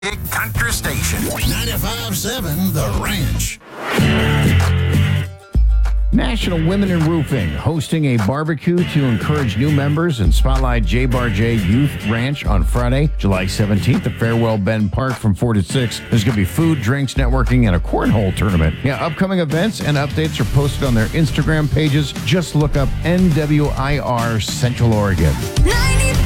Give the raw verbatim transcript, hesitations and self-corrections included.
Country Station. ninety-five seven The Ranch. National Women in Roofing hosting a barbecue to encourage new members and spotlight J Bar J Youth Ranch on Friday, July seventeenth at Farewell Bend Park from four to six. There's going to be food, drinks, networking, and a cornhole tournament. Yeah, upcoming events and updates are posted on their Instagram pages. Just look up N W I R Central Oregon.